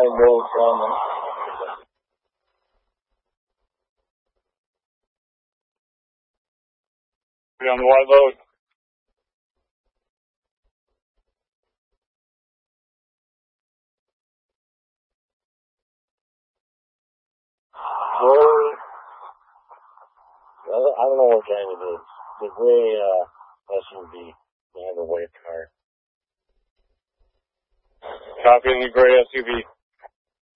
road from them. Be on the white load. Well, I don't know what kind it is. The gray SUV. They have a white car. Copy in the gray SUV.